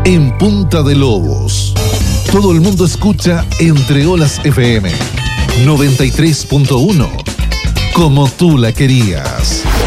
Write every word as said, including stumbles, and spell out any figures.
en Punta de Lobos. Todo el mundo escucha Entre Olas F M noventa y tres punto uno, como tú la querías.